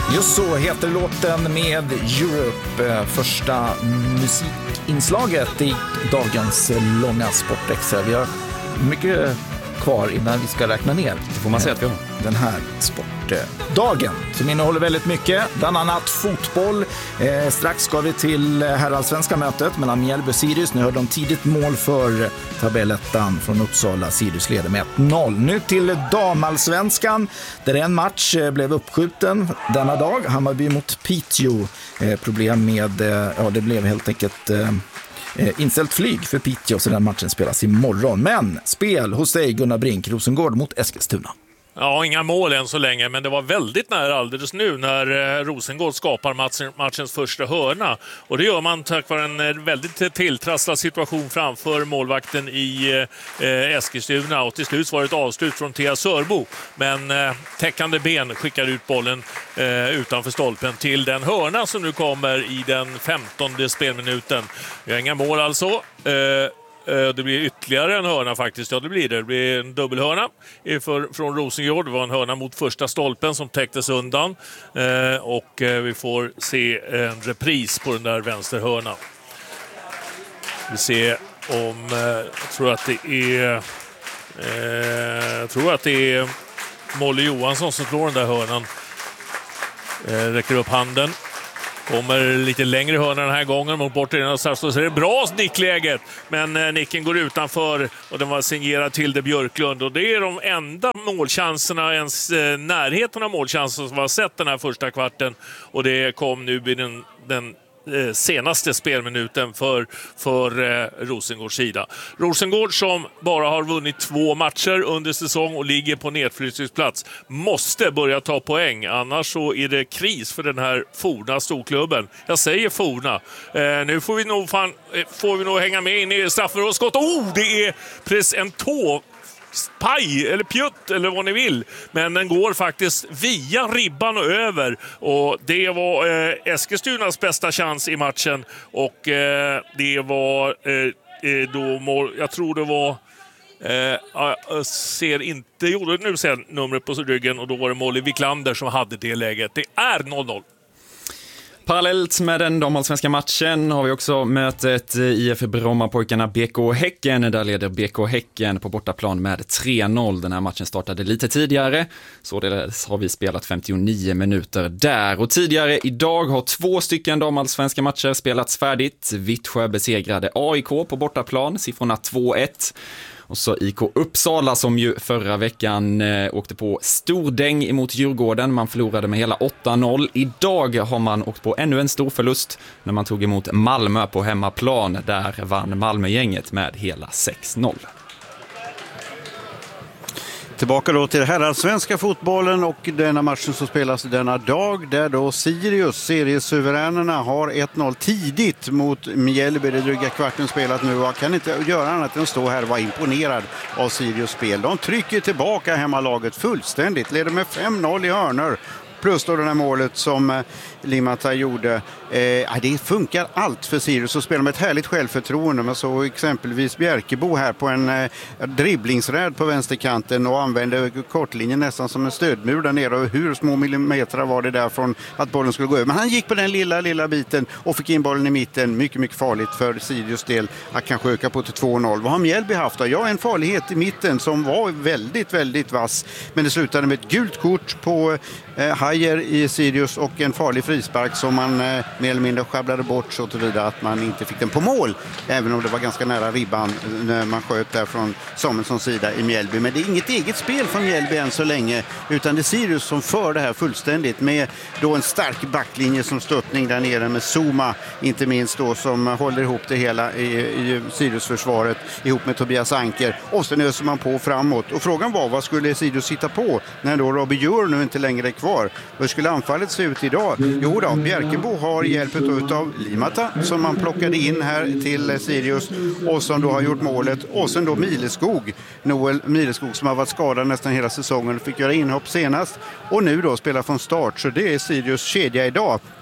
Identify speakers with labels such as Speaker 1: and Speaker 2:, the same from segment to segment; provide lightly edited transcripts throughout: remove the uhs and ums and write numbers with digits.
Speaker 1: Just så heter låten med Europe, första musikinslaget i dagens långa Sportextra. Vi har mycket kvar innan vi ska räkna ner.
Speaker 2: Det får man säga att vi har.
Speaker 1: Den här sportdagen som innehåller väldigt mycket, bland annat fotboll. Strax ska vi till herrallsvenska mötet mellan Mjällby och Sirius. Nu hörde de tidigt mål för tabellettan från Uppsala. Sirius leder med 1-0. Nu till damallsvenskan där en match blev uppskjuten denna dag. Hammarby mot Piteå. Problem med, det blev helt enkelt inställt flyg för Piteå, så den matchen spelas imorgon. Men spel hos dig Gunnar Brink, Rosengård mot Eskilstuna.
Speaker 3: Ja, inga mål än så länge, men det var väldigt nära alldeles nu när Rosengård skapar matchens första hörna. Och det gör man tack vare en väldigt tilltrasslad situation framför målvakten i Eskilstuna. Och till slut var det ett avslut från Thea Sörbo. Men täckande ben skickar ut bollen utanför stolpen till den hörna som nu kommer i den 15:e spelminuten. Vi har inga mål alltså. Det blir ytterligare en hörna faktiskt. Ja, det blir det. Det blir en dubbelhörna från Rosengård. Det var en hörna mot första stolpen som täcktes undan. Och vi får se en repris på den där vänsterhörnan. Vi ser om... Jag tror att det är Molly Johansson som slår den där hörnan. Räcker upp handen. Kommer lite längre hörna den här gången mot bort i den, så är det bra nickläget, men nicken går utanför och den var signerad Tilde Björklund, och det är de enda målchanserna, ens närheten av målchanser som vi har sett den här första kvarten, och det kom nu i den senaste spelminuten för Rosengårds sida. Rosengård som bara har vunnit 2 matcher under säsong och ligger på nedflyttningsplats måste börja ta poäng, annars så är det kris för den här forna storklubben. Jag säger forna. Nu får vi nog hänga med in i straffområdesskott. Det är precis en paj eller pjutt eller vad ni vill, men den går faktiskt via ribban och över, och det var Eskilstunas bästa chans i matchen, och det var jag tror det var nu ser jag numret på ryggen, och då var det Molly Wiklander som hade det läget. Det är 0-0.
Speaker 2: Parallellt med den damallsvenska matchen har vi också mötet IF Brommapojkarna BK Häcken. Där leder BK Häcken på bortaplan med 3-0. Den här matchen startade lite tidigare, så har vi spelat 59 minuter där. Och tidigare idag har 2 stycken damallsvenska matcher spelats färdigt. Vittsjö besegrade AIK på bortaplan, siffrorna 2-1. Och så IK Uppsala som ju förra veckan åkte på stordäng emot Djurgården. Man förlorade med hela 8-0. Idag har man åkt på ännu en stor förlust när man tog emot Malmö på hemmaplan. Där vann Malmögänget med hela 6-0.
Speaker 4: Tillbaka då till herrallsvenska fotbollen och denna matchen som spelas denna dag, där då Sirius, seriesuveränerna, har 1-0 tidigt mot Mjällby. Det dryga kvarten spelat nu, och jag kan inte göra annat än stå här och vara imponerad av Sirius spel. De trycker tillbaka hemmalaget fullständigt, leder med 5-0 i hörnor. Plus då det här målet som Limata gjorde. Det funkar allt för Sirius och spelar med ett härligt självförtroende. Man såg exempelvis Bjärkebo här på en dribblingsräd på vänsterkanten och använde kortlinjen nästan som en stödmur där nere. Och hur små millimeter var det där från att bollen skulle gå över. Men han gick på den lilla biten och fick in bollen i mitten. Mycket, mycket farligt för Sirius del att kanske öka på till 2-0. Vad har Mjällby haft då? Ja, en farlighet i mitten som var väldigt, väldigt vass. Men det slutade med ett gult kort på Hajer i Sirius och en farlig frispark som man mer eller mindre sjabblade bort så tillvida att man inte fick den på mål, även om det var ganska nära ribban när man sköt där från Samuelssons sida i Mjällby. Men det är inget eget spel från Mjällby än så länge, utan det är Sirius som för det här fullständigt med då en stark backlinje som stöttning där nere med Zuma, inte minst då, som håller ihop det hela i Sirius-försvaret ihop med Tobias Anker, och sen öser man på framåt. Och frågan var, vad skulle Sirius hitta på när då Robbie Djur nu inte längre är kvar? Hur skulle anfallet se ut idag? Jo då, Bjärkebo har hjälpet av Limata som man plockade in här till Sirius och som då har gjort målet. Och sen då Noel Mileskog som har varit skadad nästan hela säsongen, fick göra inhopp senast och nu då spelar från start. Så det är Sirius kedja idag.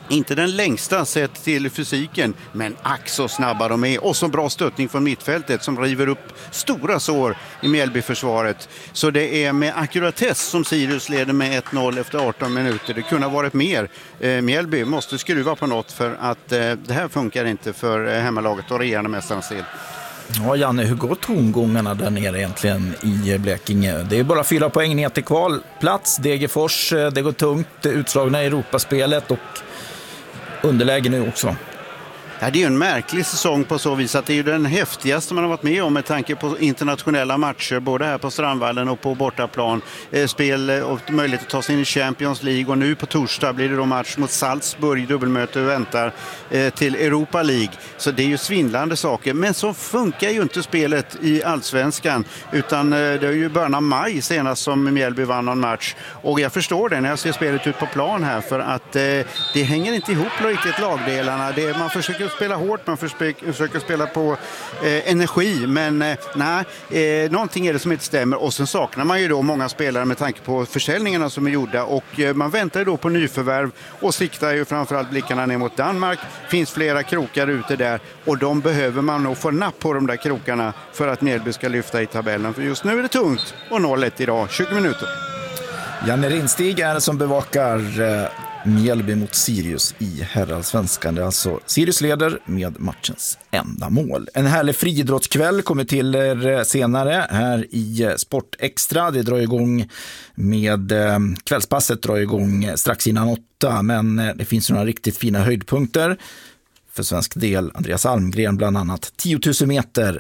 Speaker 4: Inte den längsta sett till fysiken, men ack så snabba de är. Och så bra stöttning från mittfältet som river upp stora sår i Mjällby-försvaret. Så det är med akkuratess som Sirius leder med 1-0 efter 18 minuter. Det kunde ha varit mer. Mjällby måste skruva på något för att det här funkar inte för hemmalaget och regerande mästarnas del.
Speaker 1: Ja, Janne, hur går tongångarna där nere egentligen i Blekinge? Det är bara 4 poäng ner till kvalplats. Degerfors, det går tungt, utslagna i Europaspelet och underläge nu också.
Speaker 4: Ja, det är ju en märklig säsong på så vis att det är ju den häftigaste man har varit med om med tanke på internationella matcher, både här på Strandvallen och på bortaplan. Spel och möjlighet att ta sig in i Champions League, och nu på torsdag blir det då match mot Salzburg, dubbelmöte och väntar till Europa League. Så det är ju svindlande saker, men så funkar ju inte spelet i Allsvenskan, utan det är ju början av maj senast som Mjällby vann någon match, och jag förstår det när jag ser spelet ut på plan här, för att det hänger inte ihop riktigt lagdelarna. Man försöker spela hårt, man försöker spela på energi, men någonting är det som inte stämmer, och sen saknar man ju då många spelare med tanke på försäljningarna som är gjorda, och man väntar ju då på nyförvärv och siktar ju framförallt blickarna ner mot Danmark. Finns flera krokar ute där, och de behöver man nog få napp på de där krokarna för att Mjällby ska lyfta i tabellen, för just nu är det tungt, och 0-1 idag, 20 minuter.
Speaker 1: Janne Rinstig är det som bevakar Mjällby mot Sirius i herrallsvenskan. Det är alltså Sirius leder med matchens enda mål. En härlig friidrottskväll kommer till er senare här i Sport Extra. Det drar igång med kvällspasset drar igång strax innan 8, men det finns några riktigt fina höjdpunkter. För svensk del Andreas Almgren bland annat 10 000 meter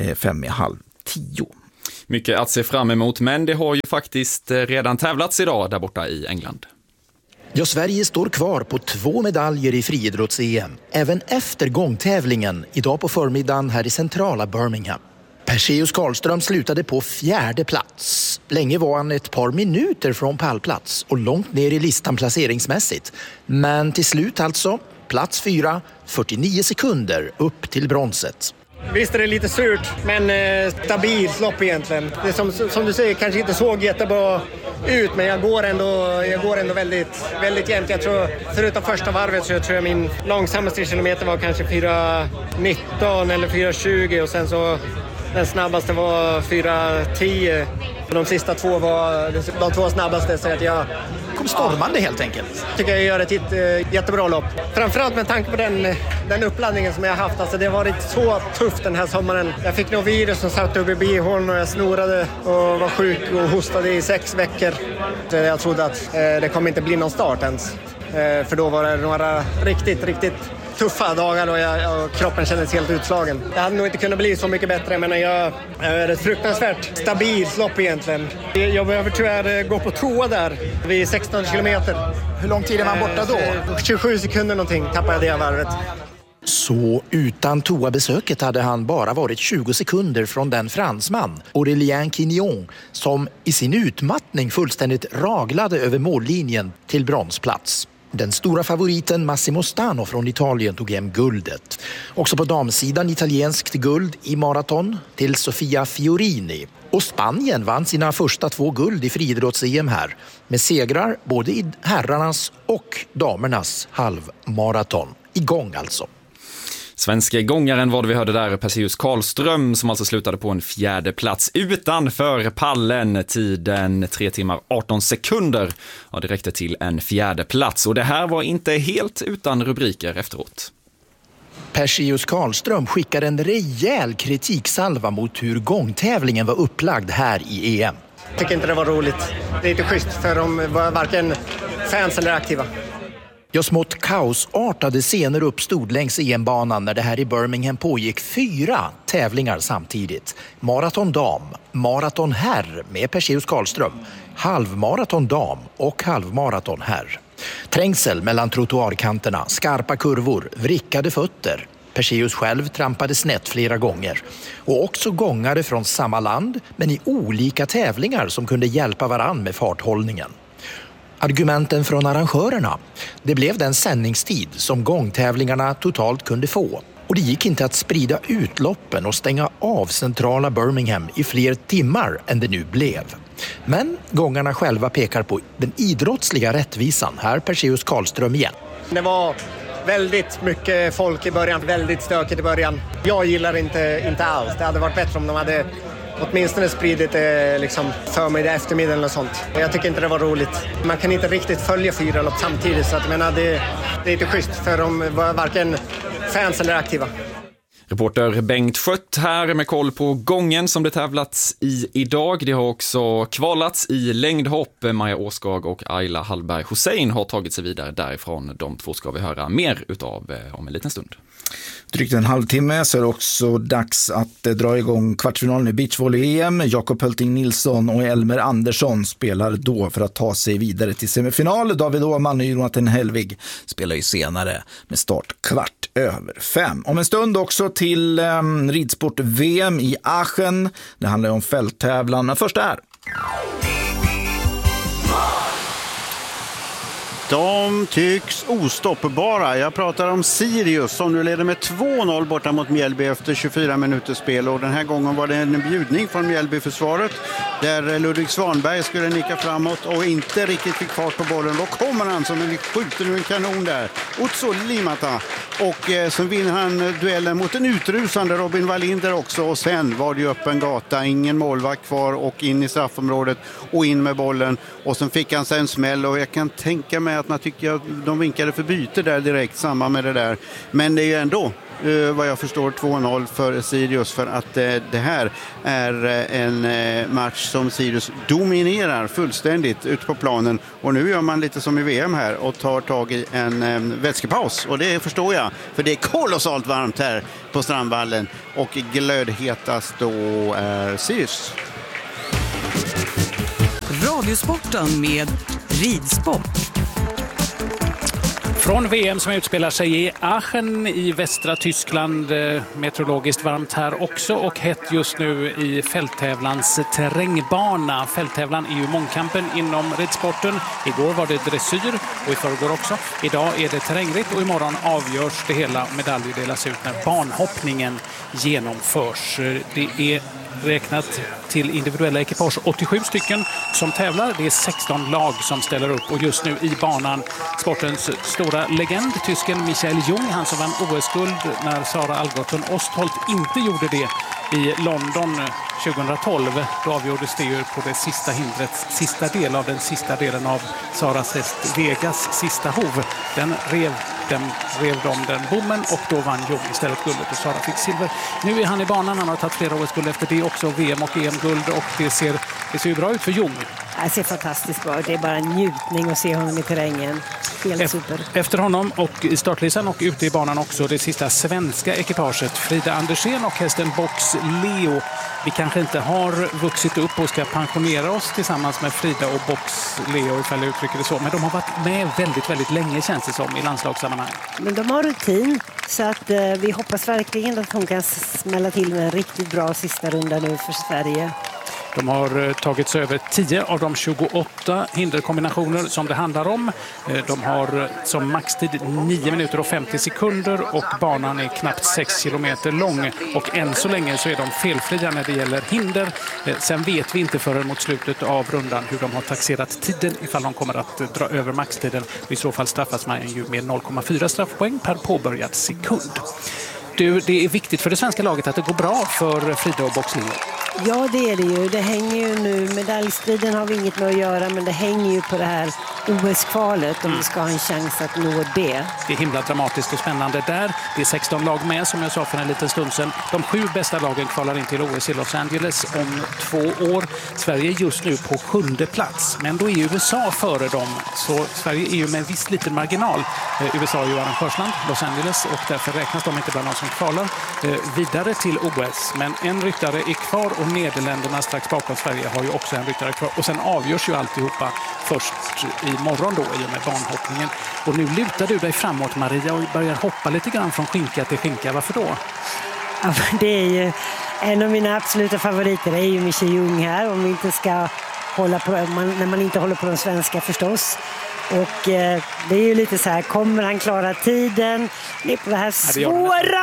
Speaker 1: 5:30.
Speaker 2: Mycket att se fram emot, men det har ju faktiskt redan tävlats idag där borta i England.
Speaker 5: Ja, Sverige står kvar på 2 medaljer i friidrotts-EM, även efter gångtävlingen idag på förmiddagen här i centrala Birmingham. Perseus Karlström slutade på 4:e plats. Länge var han ett par minuter från pallplats och långt ner i listan placeringsmässigt. Men till slut alltså, plats 4, 49 sekunder upp till bronset.
Speaker 6: Visst är det lite surt, men stabilt lopp egentligen. Det som du säger kanske inte såg jättebra ut, men jag går ändå väldigt jämnt. Jag tror, förutom första varvet, så jag tror min långsammaste kilometer var kanske 4:19 eller 4:20, och sen så den snabbaste var 4:10. De sista 2 var de 2 snabbaste, så att jag
Speaker 5: kom stormande helt enkelt.
Speaker 6: Tycker jag gör ett jättebra lopp. Framförallt med tanke på den uppladdningen som jag har haft. Alltså det har varit så tufft den här sommaren. Jag fick något virus som satt upp i bihåln och jag snorade och var sjuk och hostade i 6 veckor. Så jag trodde att det kommer inte bli någon start ens. För då var det några riktigt tuffa dagar och kroppen kändes helt utslagen. Det hade nog inte kunnat bli så mycket bättre, men jag är ett fruktansvärt stabilt lopp egentligen. Jag behöver tyvärr gå på toa där vid 16 kilometer.
Speaker 5: Hur lång tid är man borta då?
Speaker 6: 27 sekunder någonting tappade jag det varvet.
Speaker 5: Så utan toabesöket hade han bara varit 20 sekunder från den fransman, Aurélien Quignon, som i sin utmattning fullständigt raglade över mållinjen till bronsplats. Den stora favoriten Massimo Stano från Italien tog hem guldet. Också på damsidan italienskt guld i maraton till Sofia Fiorini. Och Spanien vann sina första 2 guld i friidrotts-EM här, med segrar både i herrarnas och damernas halvmaraton. Igång alltså.
Speaker 2: Svenska gångaren var det vi hörde där, Perseus Karlström, som alltså slutade på en 4:e plats utanför pallen. Tiden 3 timmar 18 sekunder. Ja, det räckte till en 4:e plats, och det här var inte helt utan rubriker efteråt.
Speaker 5: Perseus Karlström skickar en rejäl kritiksalva mot hur gångtävlingen var upplagd här i EM.
Speaker 6: Jag tycker inte det var roligt. Det är inte schysst, för de var varken fans eller aktiva.
Speaker 5: Ja, smått kaosartade scener uppstod längs EM-banan när det här i Birmingham pågick 4 tävlingar samtidigt. Maraton dam, maraton herr med Perseus Karlström, halvmaraton dam och halvmaraton herr. Trängsel mellan trottoarkanterna, skarpa kurvor, vrickade fötter. Perseus själv trampade snett flera gånger. Och också gångare från samma land, men i olika tävlingar som kunde hjälpa varann med farthållningen. Argumenten från arrangörerna. Det blev den sändningstid som gångtävlingarna totalt kunde få. Och det gick inte att sprida ut loppen och stänga av centrala Birmingham i fler timmar än det nu blev. Men gångarna själva pekar på den idrottsliga rättvisan. Här Perseus Karlström igen.
Speaker 6: Det var väldigt mycket folk i början, väldigt stökigt i början. Jag gillar inte alls. Det hade varit bättre om de hade åtminstone spridit liksom förmiddag, eftermiddag eller sånt. Jag tycker inte det var roligt. Man kan inte riktigt följa 4 lopp samtidigt, så att, jag menar, det är inte schysst för de var varken fans eller aktiva.
Speaker 2: Reporter Bengt Skött här med koll på gången som det tävlats i idag. Det har också kvalats i längdhopp. Maja Åskag och Ayla Hallberg Hussein har tagit sig vidare därifrån. De två ska vi höra mer utav om en liten stund.
Speaker 1: Drygt en halvtimme så är det också dags att dra igång kvartsfinalen i beachvolley-EM. Jakob Hölting Nilsson och Elmer Andersson spelar då för att ta sig vidare till semifinal. David Åhman och Jonathan Helvig spelar ju senare med start 4:15. Om en stund också till ridsport-VM i Aachen. Det handlar om fälttävlan, men först är
Speaker 4: De tycks ostoppbara. Jag pratar om Sirius som nu leder med 2-0 borta mot Mjällby efter 24 minuters spel. Och den här gången var det en bjudning från Mjällby-försvaret där Ludvig Svanberg skulle nicka framåt och inte riktigt fick fart på bollen. Då kommer han som en skjuter nu en kanon där. Otso Limata. Och så vinner han duellen mot en utrusande Robin Wallinder också. Och sen var det ju öppen gata. Ingen målvakt kvar och in i straffområdet och in med bollen. Och sen fick han sen smäll och jag kan tänka mig att man tycker att de vinkade för byte där direkt, samma med det där. Men det är ju ändå, vad jag förstår, 2-0 för Sirius, för att det här är en match som Sirius dominerar fullständigt ut på planen. Och nu gör man lite som i VM här och tar tag i en vätskepaus. Och det förstår jag, för det är kolossalt varmt här på Strandvallen och glödhetast då är Sirius.
Speaker 7: Radiosporten med ridsport.
Speaker 8: Från VM som utspelar sig i Aachen i västra Tyskland, meteorologiskt varmt här också och hett just nu i fälttävlans terrängbana. Fälttävlan är ju mångkampen inom ridsporten. Igår var det dressyr och i förrgår också. Idag är det terrängritt och imorgon avgörs det hela. Medaljer delas ut när banhoppningen genomförs. Det är räknat till individuella ekipage 87 stycken som tävlar. Det är 16 lag som ställer upp och just nu i banan sportens stora legend, tysken Michael Jung, han som vann OS-guld när Sara Algotsson Ostholt inte gjorde det i London 2012. Då avgjordes det ju på det sista hindrets sista del av den sista delen av Saras häst Vegas sista hov. Den rev de den bommen och då vann Jung istället guldet och Sara fick silver. Nu är han i banan, han har tagit flera OS-guld efter det också, VM och EM-guld, och det ser ju bra ut för Jung.
Speaker 9: Det ser fantastiskt bra. Det är bara en njutning att se honom i terrängen. Helt super.
Speaker 8: Efter honom och i startlistan och ute i banan också det sista svenska ekipaget Frida Andersén och hästen Box Leo. Vi kanske inte har vuxit upp och ska pensionera oss tillsammans med Frida och Box Leo, ifall jag uttrycker det så. Men de har varit med väldigt, väldigt länge, känns det som, i landslagssammanhang.
Speaker 9: Men de har rutin, så att vi hoppas verkligen att hon kan smälla till med en riktigt bra sista runda nu för Sverige.
Speaker 8: De har tagit sig över 10 av de 28 hinderkombinationer som det handlar om. De har som maxtid 9 minuter och 50 sekunder och banan är knappt 6 kilometer lång. Och än så länge så är de felfria när det gäller hinder. Sen vet vi inte förrän mot slutet av rundan hur de har taxerat tiden, ifall de kommer att dra över maxtiden. I så fall straffas man ju med 0,4 straffpoäng per påbörjad sekund. Det är viktigt för det svenska laget att det går bra för Frida och Box Leo.
Speaker 9: Ja, det är det ju. Det hänger ju nu. Medaljstriden har vi inget med att göra, men det hänger ju på det här OS-kvalet om vi ska ha en chans att nå det.
Speaker 8: Det är himla dramatiskt och spännande där. Det är 16 lag med, som jag sa för en liten stund sedan. De 7 bästa lagen kvalar in till OS i Los Angeles om 2 år. Sverige är just nu på 7:e plats, men då är USA före dem. Så Sverige är ju med en viss liten marginal. USA är ju arrangörsland, Los Angeles, och därför räknas de inte bland de som kvalar vidare till OS. Men en ryttare är kvar och Nederländerna strax bakom Sverige har ju också en ryttare kvar. Och sen avgörs ju alltihopa först imorgon då i och med banhoppningen. Och nu lutar du dig framåt, Maria, och börjar hoppa lite grann från skinka till skinka. Varför då?
Speaker 9: Ja, det är ju en av mina absoluta favoriter. Det är ju Michael Jung här, om vi inte ska hålla på, när man inte håller på de svenska förstås. Och det är ju lite så här, kommer han klara tiden? Det är på det här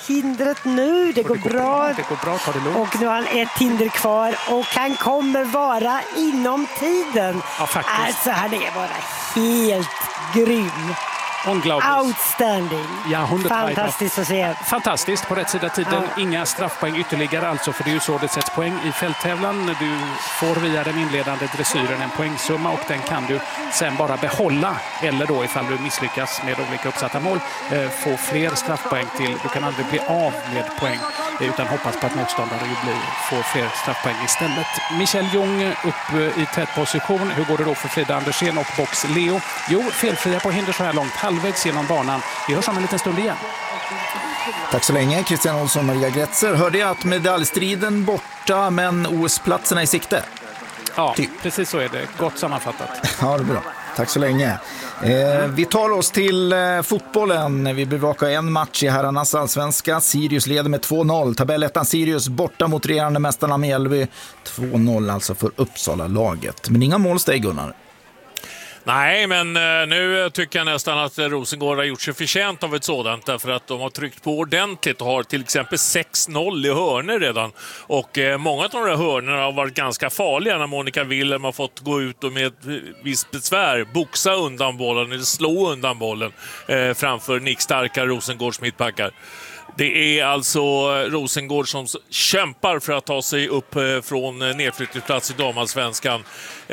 Speaker 9: hindret nu. Det går bra.
Speaker 8: Det går bra, ta det lugnt.
Speaker 9: Och nu har han ett hinder kvar och han kommer vara inom tiden.
Speaker 8: Ja, faktiskt.
Speaker 9: Alltså han är bara helt grym. Outstanding.
Speaker 8: Ja,
Speaker 9: fantastiskt att se.
Speaker 8: Fantastiskt på rätt sida tiden. Ja. Inga straffpoäng ytterligare alltså, för det är ju så det sätts poäng i fälttävlan. Du får via den inledande dressyren en poängsumma och den kan du sen bara behålla, eller då ifall du misslyckas med olika uppsatta mål få fler straffpoäng till. Du kan aldrig bli av med poäng utan hoppas på att motståndare får fler straffpoäng istället. Michel Jung upp i tät position. Hur går det då för Frida Andersén och Box Leo? Jo, felfria på hinder så här långt. Halvvägs genom banan. Vi hörs om en liten stund igen.
Speaker 1: Tack så länge, Christian Olsson och Maria Gretzer. Hörde jag att medaljstriden borta, men OS-platserna i sikte?
Speaker 8: Ja, precis så är det. Gott sammanfattat.
Speaker 1: Ja, det är bra. Tack så länge. Vi tar oss till fotbollen. Vi bevakar en match i herrarnas allsvenska. Sirius leder med 2-0. Tabellettan Sirius borta mot regerande mästarna Mjällby. 2-0 alltså för Uppsala-laget. Men inga målsteg, Gunnar.
Speaker 3: Nej, men nu tycker jag nästan att Rosengård har gjort sig förtjänt av ett sådant, därför att de har tryckt på ordentligt och har till exempel 6-0 i hörnor redan. Och många av de här hörnorna har varit ganska farliga när Monica Willem har fått gå ut och med ett visst besvär boxa undan bollen eller slå undan bollen framför nickstarka Rosengårds mittbackar. Det är alltså Rosengård som kämpar för att ta sig upp från nedflyttningsplats i damallsvenskan.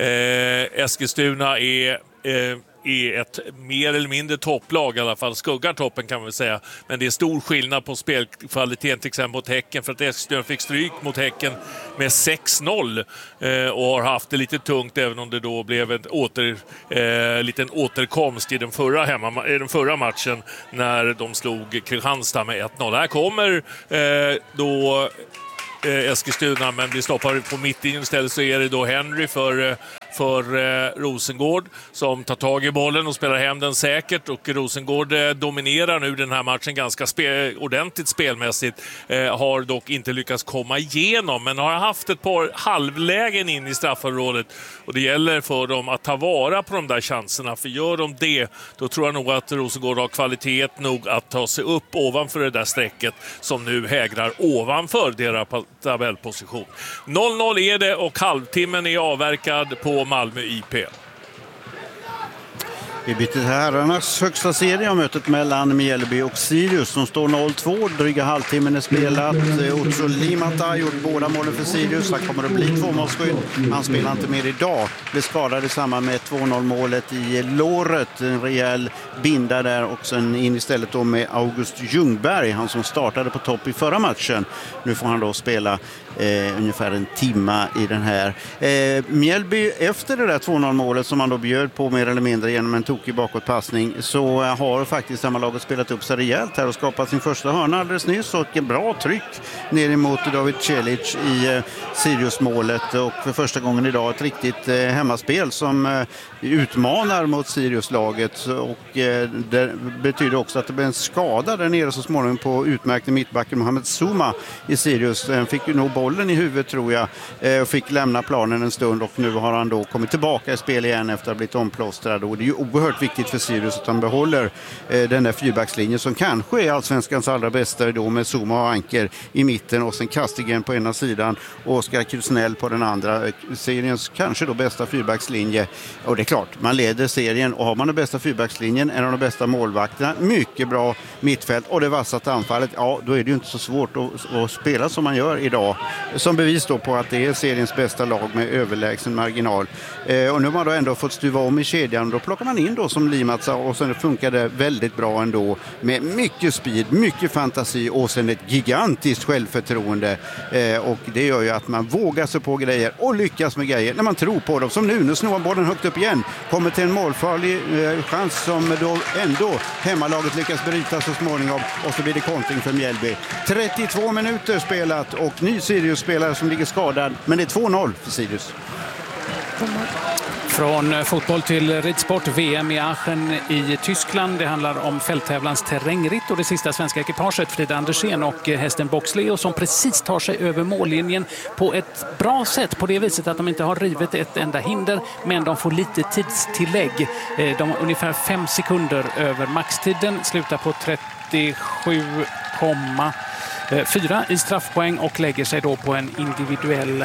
Speaker 3: Eskilstuna är ett mer eller mindre topplag, i alla fall skuggar toppen kan man säga. Men det är stor skillnad på spelkvaliteten till exempel mot Häcken, för att Eskilstuna fick stryk mot Häcken med 6-0 och har haft det lite tungt, även om det då blev en liten återkomst i den förra matchen när de slog Kristianstad med 1-0. Här kommer då Eskilstuna, men blir stoppade på mittlinjen istället. Så är det då Henry för Rosengård som tar tag i bollen och spelar hem den säkert, och Rosengård dominerar nu den här matchen ganska ordentligt spelmässigt, har dock inte lyckats komma igenom, men har haft ett par halvlägen in i straffområdet, och det gäller för dem att ta vara på de där chanserna, för gör de det, då tror jag nog att Rosengård har kvalitet nog att ta sig upp ovanför det där strecket som nu hägrar ovanför deras tabellposition. 0-0 är det och halvtimmen är avverkad på Malmö IP.
Speaker 4: Vi byter till herrarnas högsta serie, mötet mellan Mjällby och Sirius som står 0-2. Dryga halvtimmen är spelat. Otso Limata har gjort båda målen för Sirius. Han kommer att bli tvåmålsskydd. Han spelar inte mer idag. Blev skadad i samband med 2-0-målet i låret. En rejäl binda där, och sen in istället då med August Ljungberg, han som startade på topp i förra matchen. Nu får han då spela ungefär en timma i den här. Mjällby, efter det där 2-0-målet som han då bjöd på mer eller mindre genom en tokig bakåtpassning, så har faktiskt sammanlaget spelat upp sig rejält här och skapat sin första hörna alldeles nyss, och en bra tryck ner emot David Celic i Sirius-målet, och för första gången idag ett riktigt hemmaspel som utmanar mot Sirius-laget, och det betyder också att det blir en skada där nere så småningom på utmärkte mittbacken Mohamed Zuma i Sirius. Den fick ju nog bollen i huvudet, tror jag, och fick lämna planen en stund, och nu har han då kommit tillbaka i spel igen efter att ha blivit omplåstrad, och det är ju oerhört viktigt för Sirius att han behåller den där fyrbackslinjen som kanske är allsvenskans allra bästa då, med Zuma och Anker i mitten och sen Kastigen på ena sidan och Oskar Krusnell på den andra. Seriens kanske då bästa fyrbackslinje, och det är klart, man leder serien, och har man den bästa fyrbackslinjen, en av de bästa målvakterna, mycket bra mittfält och det vassaste anfallet, ja, då är det ju inte så svårt att spela som man gör idag, som bevis då på att det är seriens bästa lag med överlägsen marginal. Och nu har man då ändå fått stuva om i kedjan, då plockar man in då som Limatsa, och sen funkar det väldigt bra ändå med mycket speed, mycket fantasi och sen ett gigantiskt självförtroende, och det gör ju att man vågar sig på grejer och lyckas med grejer när man tror på dem, som nu snor bollen högt upp igen, kommer till en målfarlig chans som då ändå hemmalaget lyckas bryta så småningom, och så blir det kontring för Mjällby. 32 minuter spelat och ny Sirius-spelare som ligger skadad, men det är 2-0 för Sirius.
Speaker 8: Från fotboll till ridsport, VM i Aachen i Tyskland. Det handlar om fälttävlans terrängritt och det sista svenska ekipaget, Frida Andersén och hästen Box Leo, som precis tar sig över mållinjen på ett bra sätt, på det viset att de inte har rivit ett enda hinder, men de får lite tidstillägg. De har ungefär 5 sekunder över maxtiden, slutar på 37 4 i straffpoäng och lägger sig då på en individuell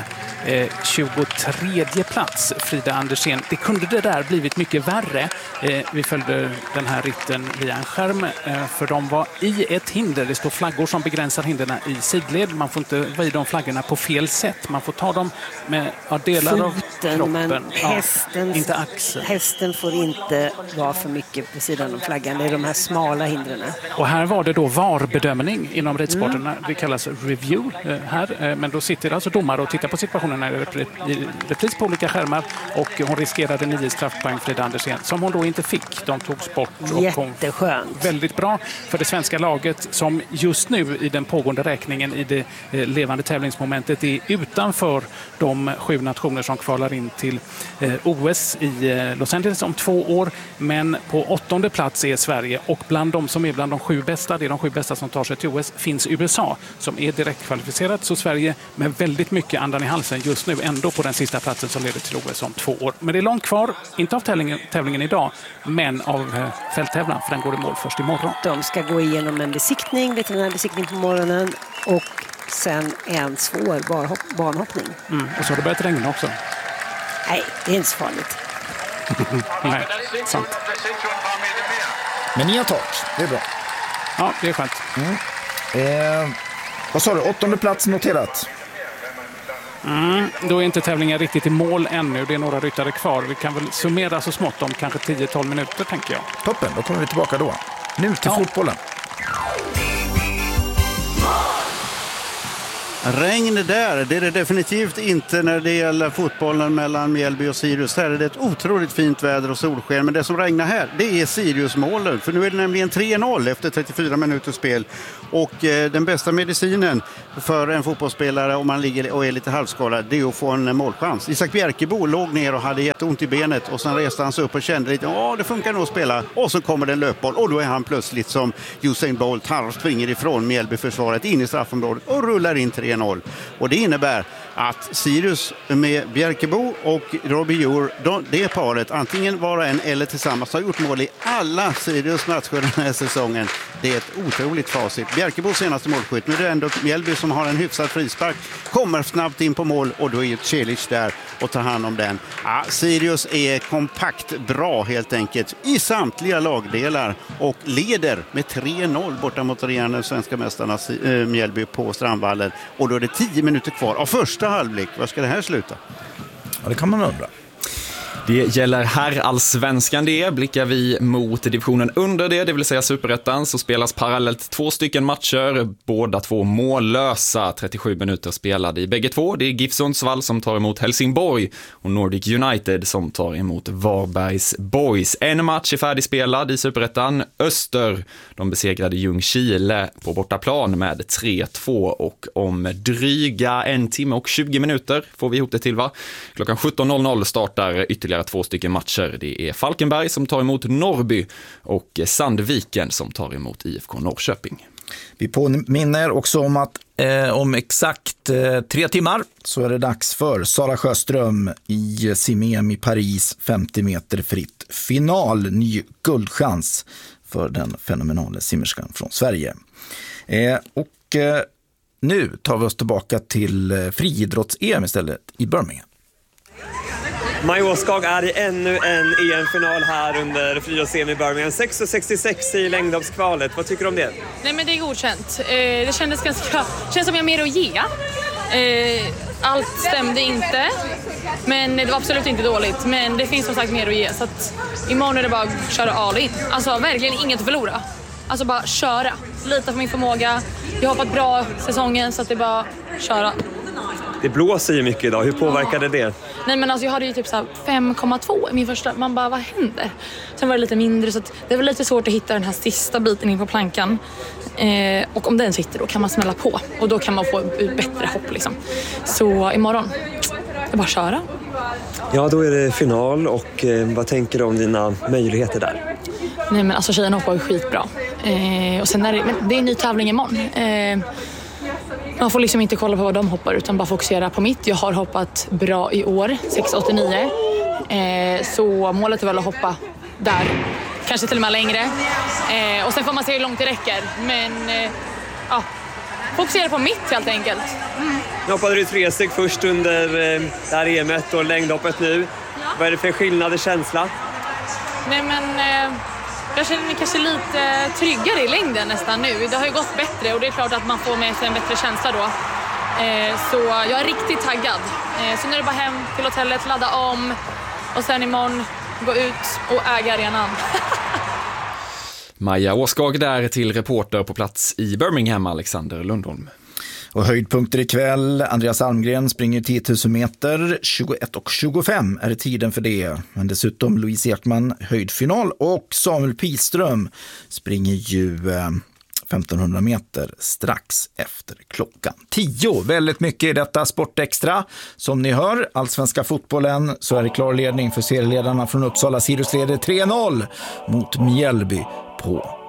Speaker 8: 23 plats. Frida Andersén, det kunde det där blivit mycket värre. Vi följde den här ritten via en skärm för de var i ett hinder. Det står flaggor som begränsar hinderna i sidled. Man får inte vara i de flaggorna på fel sätt. Man får ta dem med delar
Speaker 9: foten,
Speaker 8: av kroppen.
Speaker 9: Men hästen,
Speaker 8: inte axeln.
Speaker 9: Hästen får inte vara för mycket på sidan av flaggan. Det är de här smala hindren.
Speaker 8: Och här var det då VAR-bedömning inom ridsporterna. Det kallas review här. Men då sitter alltså domare och tittar på situationen i repris på olika skärmar. Och hon riskerade 9 straffpoäng, Frida Andersén, som hon då inte fick. De togs bort.
Speaker 9: Jätteskönt.
Speaker 8: Väldigt bra för det svenska laget som just nu i den pågående räkningen i det levande tävlingsmomentet är utanför de 7 nationer som kvalar in till OS i Los Angeles om 2 år. Men på 8:e plats är Sverige och bland de som är bland de 7 bästa, det är de 7 bästa som tar sig till OS, finns USA som är direkt kvalificerat. Så Sverige med väldigt mycket andan i halsen just nu ändå på den sista platsen som leder till OS om 2 år. Men det är långt kvar, inte av tävlingen idag, men av fälttävlan, för den går i mål först imorgon.
Speaker 9: De ska gå igenom en veterinärbesiktning på morgonen och sen en svår banhoppning.
Speaker 8: Och så har det börjat regna också.
Speaker 9: Nej, det är inte så farligt.
Speaker 8: Nej, sant.
Speaker 1: Men ni har tak, det är bra.
Speaker 8: Ja, det är skönt.
Speaker 1: Vad sa du, 8:e plats noterat?
Speaker 8: Då är inte tävlingen riktigt i mål ännu. Det är några ryttare kvar. Vi kan väl summera så smått om kanske 10-12 minuter, tänker jag.
Speaker 1: Toppen, då kommer vi tillbaka då. Nu till fotbollen.
Speaker 4: Regn där, det är det definitivt inte när det gäller fotbollen mellan Mjällby och Sirius. Här är det ett otroligt fint väder och solsken, men det som regnar här, det är Sirius-målen. För nu är det nämligen 3-0 efter 34 minuters spel. Och den bästa medicinen för en fotbollsspelare om man ligger och är lite halvskadad, det är att få en målchans. Isak Bjerkebo låg ner och hade jätteont i benet och sen reste han sig upp och kände lite, det funkar nog att spela. Och så kommer det en löpboll och då är han plötsligt som Usain Bolt, han springer ifrån Mjällby-försvaret in i straffområdet och rullar in 3-0. Och det innebär att Sirius med Bjerkebo och Robbie Djur, det paret, antingen var och en eller tillsammans, har gjort mål i alla Sirius matcher den här säsongen. Det är ett otroligt facit. Bjerkebos senaste målskytt, nu är det ändå Mjällby som har en hyfsad frispark, kommer snabbt in på mål och då är Celic där och tar hand om den. Sirius är kompakt bra helt enkelt i samtliga lagdelar och leder med 3-0 borta mot regerande svenska mästarna Mjällby på Strandvallen. Och då är det 10 minuter kvar av första halvlek. Var ska det här sluta?
Speaker 1: Ja, det kan man undra.
Speaker 2: Det gäller herrallsvenskan det. Blickar vi mot divisionen under det vill säga Superettan, så spelas parallellt 2 stycken matcher, båda 2 mållösa, 37 minuter spelade i bägge 2. Det är GIF Sundsvall som tar emot Helsingborg och Nordic United som tar emot Varbergs Boys. En match är färdigspelad i Superettan. Öster, de besegrade Ljungskile på bortaplan med 3-2 och om dryga 1 timme och 20 minuter får vi ihop det till, va? Klockan 17.00 startar ytterligare 2 stycken matcher. Det är Falkenberg som tar emot Norrby och Sandviken som tar emot IFK Norrköping.
Speaker 1: Vi påminner också om att om exakt 3 timmar så är det dags för Sara Sjöström i Simem i Paris, 50 meter fritt. Final, ny guldchans för den fenomenala simmerskan från Sverige. Nu tar vi oss tillbaka till friidrotts-EM istället i Birmingham.
Speaker 10: Maj Åskag är i ännu en EM-final här under friidrotts-EM i Birmingham. 6,66 i längdhoppskvalet. Vad tycker du om det?
Speaker 11: Nej, men det är godkänt. Det kändes som jag mer att ge. Allt stämde inte, men det var absolut inte dåligt. Men det finns som sagt mer att ge, så att imorgon är det bara att köra all in. Alltså verkligen inget att förlora. Alltså bara köra. Lita på min förmåga. Jag har hoppat bra säsongen, så att det är bara köra.
Speaker 10: Det blåser ju mycket idag. Hur påverkade det?
Speaker 11: Nej, men alltså jag hade ju typ 5,2 i min första. Man bara, vad händer? Sen var det lite mindre, så att det var lite svårt att hitta den här sista biten in på plankan. Och om den sitter, då kan man smälla på. Och då kan man få bättre hopp liksom. Så imorgon, det är bara att köra.
Speaker 10: Ja, då är det final. Och vad tänker du om dina möjligheter där?
Speaker 11: Nej, men alltså tjejerna hoppar ju skitbra. Och sen är det är en ny tävling imorgon. Man får liksom inte kolla på vad de hoppar utan bara fokusera på mitt. Jag har hoppat bra i år, 6,89. Så målet är väl att hoppa där. Kanske till och med längre. Och sen får man se hur långt det räcker. Men fokusera på mitt helt enkelt.
Speaker 10: Nu hoppade du 3 steg först under det här EM:et och längdhoppet nu. Vad är det för skillnad i känsla?
Speaker 11: Nej, men jag känner mig kanske lite tryggare i längden nästan nu. Det har ju gått bättre och det är klart att man får med sig en bättre känsla då. Så jag är riktigt taggad. Så nu är det bara hem till hotellet, ladda om och sen imorgon gå ut och äga arenan.
Speaker 2: Maja Åskag där till reporter på plats i Birmingham, Alexander Lundholm.
Speaker 1: Och höjdpunkter ikväll. Andreas Almgren springer 10 000 meter. 21:25 är det tiden för det. Men dessutom Louise Ekman höjdfinal. Och Samuel Piström springer ju 1500 meter strax efter klockan 10. Väldigt mycket i detta Sportextra. Som ni hör, allsvenska fotbollen, så är det klar ledning för serieledarna från Uppsala. Sirius leder 3-0 mot Mjällby på